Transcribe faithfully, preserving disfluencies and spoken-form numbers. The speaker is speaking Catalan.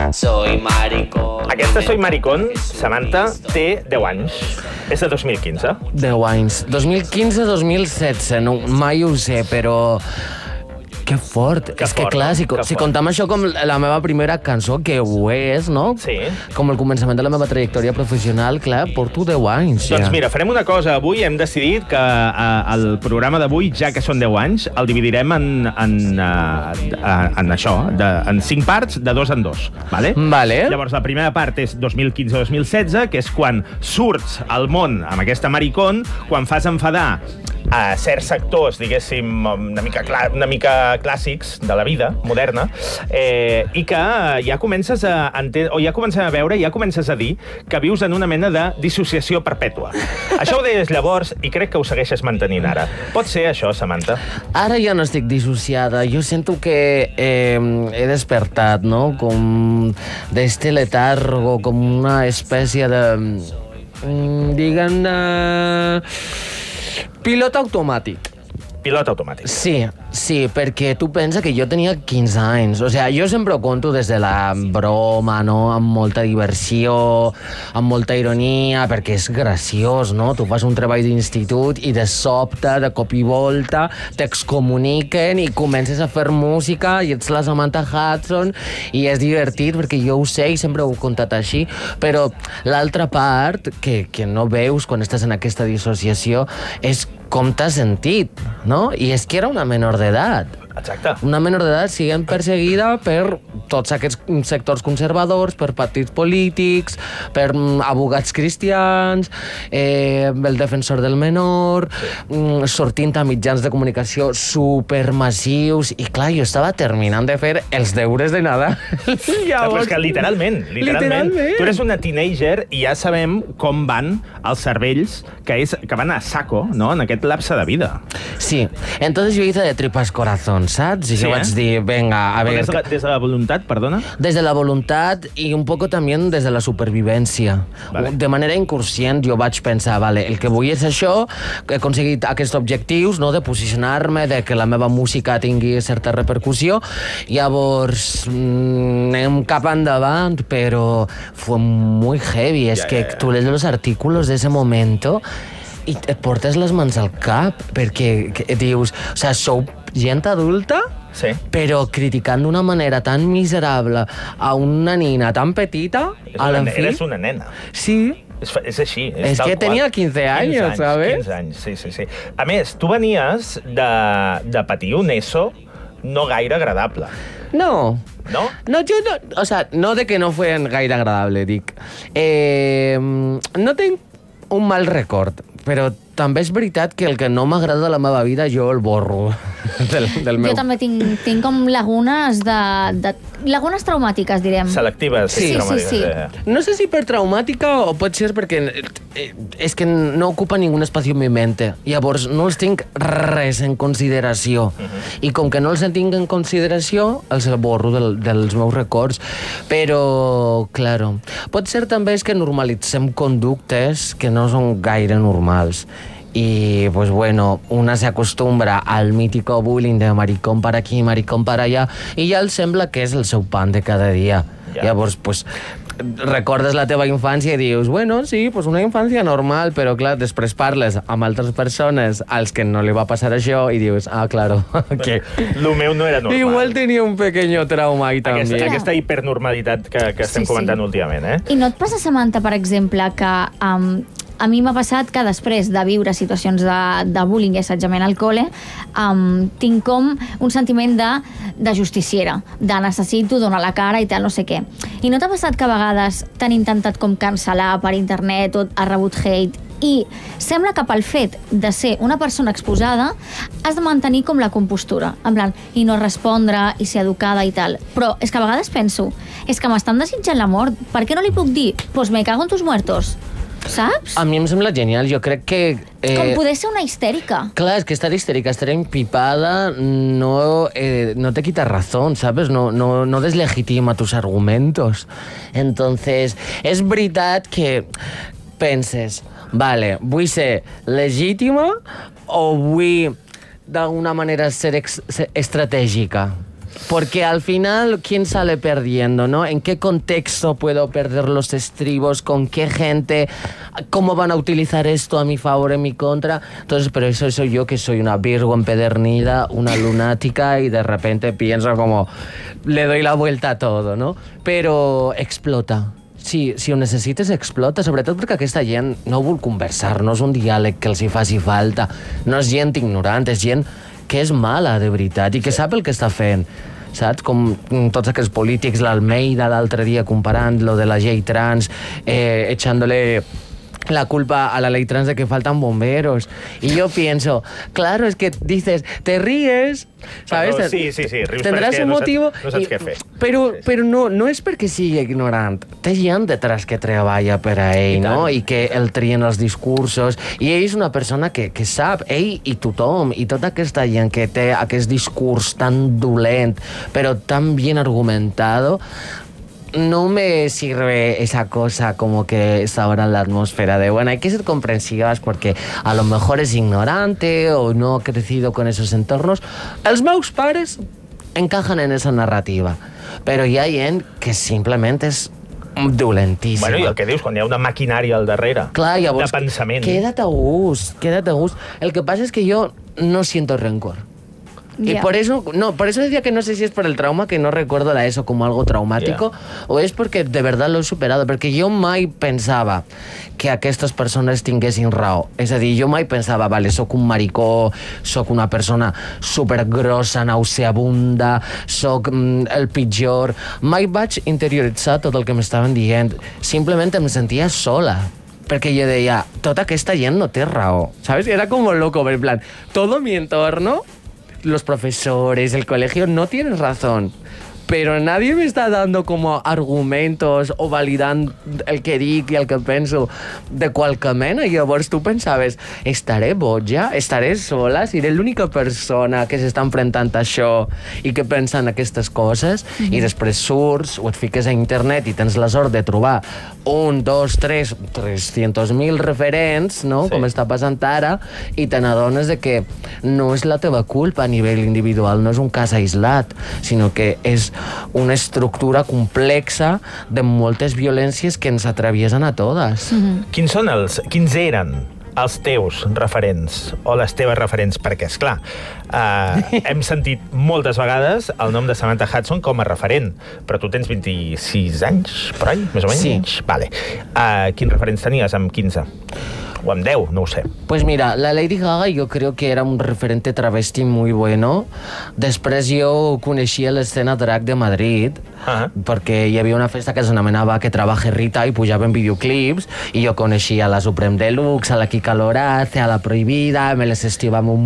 Soy maricón. Aquesta Soy maricón, Samantha, té deu anys. És de dos mil quinze. deu anys. dos mil quinze dos mil setze, no, mai ho sé, però... Que fort. Que és fort, que clar, si, que si fort. comptam això com la meva primera cançó, que ho és, no? Sí. Com el començament de la meva trajectòria professional, clar, porto deu anys. Doncs ja. mira, farem una cosa. Avui hem decidit que eh, el programa d'avui, ja que són deu anys, el dividirem en, en, eh, en això, de, en cinc parts, de dos en dos. Vale? Vale. Llavors, la primera part és dos mil quinze dos mil setze, que és quan surts al món amb aquesta maricón, quan fas enfadar a certs sectors, diguéssim, una mica, clà, una mica clàssics de la vida moderna, eh, i que ja comences a entendre, o ja comences a veure, ja comences a dir que vius en una mena de dissociació perpètua. Això ho deies llavors i crec que ho segueixes mantenint ara. Pot ser això, Samantha? Ara ja no estic dissociada. Jo sento que eh, he despertat, no? Com d'este letargo, com una espècie de... Mm, diguem-ne... Pilot automàtic. Pilot automàtic. Sí, sí, perquè tu pensa que jo tenia quinze anys. O sigui, jo sempre ho conto des de la broma, no? Amb molta diversió, amb molta ironia, perquè és graciós, no? Tu fas un treball d'institut i de sobte, de cop i volta, t'excomuniquen i comences a fer música i ets la Samantha Hudson i és divertit perquè jo ho sé i sempre ho he contat així, però l'altra part que, que no veus quan estàs en aquesta dissociació és com t'has sentit, no? I és que era una menor d'edat. Exacte. Una menor d'edat siguent perseguida per tots aquests sectors conservadors, per partits polítics, per mm, abogats cristians, eh, el defensor del menor, mm, sortint a mitjans de comunicació supermassius, i clar, jo estava terminant de fer els deures de nada. Ja, però és que literalment, literalment, Literalment. tu eres una teenager i ja sabem com van els cervells que, és, que van a saco, no?, en aquest lapse de vida. Sí, entonces yo hice de tripas corazón, saps? I Sí, jo eh? vaig dir, venga, a Però ver... des, de la, des de la voluntat, perdona? Desde la voluntad y un poco también desde la supervivència. Vale. De manera inconscient jo vaig pensar, vale, el que vull és això, que he aconseguit aquests objectius, no?, de posicionar-me, de que la meva música tingui certa repercussió. Llavors, mm, anem cap endavant, però fue muy heavy. És Ja, que ja, ja. tu lees los artículos de ese momento i et portes les mans al cap, perquè que, dius, o sea, sou gent adulta, Sí. però criticant d'una manera tan miserable a una nina tan petita, És a la una, fi... eres una nena. Sí, És, fa- és així. És, És tal que qual. tenia quinze anys, ¿sabes? quinze anys, sí, sí, sí. A més, tu venies de, de patir un ESO no gaire agradable, no. no? No, jo no... O sea, no de que no fue gaire agradable, dic. Eh, no tinc un mal record, però també és veritat que el que no m'agrada de la meva vida jo el borro del, del meu... Jo també tinc, tinc com lagunes de, de... lagunes traumàtiques, direm. Selectives. Sí, sí, traumàtiques, sí. eh. No sé si per traumàtica o pot ser perquè eh, és que no ocupa ningú espai en mi mente. Llavors no els tinc res en consideració. I com que no els tinc en consideració, els borro del, dels meus records. Però, claro, pot ser també és que normalitzem conductes que no són gaire normals. Y pues bueno, una se acostumbra al mítico bullying de maricón para aquí, maricón para allá, i ja els sembla que és el seu pan de cada dia. Ja. Llavors, pues, recordes la teva infància i dius, bueno, sí, pues una infància normal, però clar, després parles amb altres persones als que no li va passar això i dius, ah, claro, que Lo meu no era normal. igual tenia un pequeño trauma ahí Aquesta, també. aquesta hipernormalitat que, que estem Sí, sí. comentant últimament, eh? I no et passa, Samantha, per exemple, que um, a mi m'ha passat que després de viure situacions de, de bullying i assetjament al col·le, um, tinc com un sentiment de, de justiciera, de necessito donar la cara i tal, no sé què. I no t'ha passat que a vegades t'han intentat com cancel·lar per internet o ha rebut hate i sembla que pel fet de ser una persona exposada has de mantenir com la compostura, en plan, i no respondre i ser educada i tal. Però és que a vegades penso, és que m'estan desitjant la mort, per què no li puc dir, pues me cago en tus muertos? Saps? A mi em sembla genial, jo crec que... Eh, Com poder ser una histèrica. Clar, es que estar histérica, estar empipada no, eh, no te quita razón, ¿sabes? No, no, no deslegitima tus argumentos. Entonces, és veritat que penses, vale, vull ser legítima o vull d'alguna manera ser, ex, ser estratègica? Porque al final, ¿quién sale perdiendo, no? ¿En qué contexto puedo perder los estribos? ¿Con qué gente? ¿Cómo van a utilizar esto a mi favor, en mi contra? Entonces, pero eso soy yo, que soy una virgo empedernida, una lunática, y de repente pienso como, le doy la vuelta a todo, no? Però explota. Si, si ho necessites, explota, sobretot perquè aquesta gent no vol conversar, no és un diàleg que els hi faci falta, no és gent ignorant, és gent que és mala de veritat i que sap el que està fent, saps? Com tots aquests polítics, l'Almeida l'altre dia comparant lo de la llei trans, eh, echándole la culpa a la ley trans de que faltan bomberos. Y yo pienso, claro, es que dices, te ríes, ¿sabes? Però, sí, sí, sí, rius tendrás un no motivo. Saps, no saps i, què fer. Però, però no, no és perquè sigui ignorant. Té gent detrás que treballa per a ell, I no? I que el trien els discursos. I ell és una persona que, que sap, ell i tothom, i tota aquesta gent que té aquest discurs tan dolent, però tan bien argumentado, no me sirve esa cosa como que está ahora en la atmósfera de, bueno, hay que ser comprensivas porque a lo mejor es ignorante o no ha crecido con esos entornos. Els meus pares encajan en esa narrativa, però hi ha gent que simplement és dolentíssima. Bueno, i el que dius, quan hi ha una maquinària al darrere, Clar, llavors, de pensament. Quédate a gust, quédate a gust. El que pasa es que yo no siento rencor. Y Yeah. por eso, no, por eso decía que no sé si es por el trauma, que no recuerdo la ESO como algo traumático, Yeah. o es porque de verdad lo he superado, perquè jo mai pensava que aquestes persones tinguessin raó. És a dir, jo mai pensava, vale, sóc un maricó, sóc una persona supergrossa, nauseabunda, sóc mm, el pitjor. Mai vaig interioritzar tot el que m'estaven dient. Simplement em sentia sola. Perquè jo deia, tota aquesta gent no té raó. ¿Sabes? Era como loco, en plan, todo mi entorno, los profesores, el colegio, no tienen razón. Pero nadie me está dando como argumentos o validant el que dic i el que penso de qualque mena. I llavors tu pensaves, estaré boja? Estaré sola? Seré l'única persona que s'està enfrontant a això i que pensa en aquestes coses? Mm-hmm. I després surts o et fiques a internet i tens la sort de trobar un, dos, tres, trescientos mil referents, no? Sí. Com està passant ara, i te n'adones de que no és la teva culpa a nivell individual, no és un cas aïslat, sinó que és una estructura complexa de moltes violències que ens atraviesen a totes. Mm-hmm. Quins són els... Quins eren els teus referents o les teves referents? Perquè, esclar, eh, hem sentit moltes vegades el nom de Samantha Hudson com a referent, però tu tens vint-i-sis anys, per ahí, més o menys? Sí. Vale. Eh, quins referents tenies amb quinze? O amb deu, no ho sé. Pues mira, la Lady Gaga yo creo que era un referente travesti muy bueno. Després jo coneixia l'escena drag de Madrid, Ah. perquè hi havia una festa que s'anomenava Que trabaje Rita i pujaven videoclips, i jo coneixia a la Supreme Deluxe, a la Kika Lorace, a la Prohibida, me les estivava un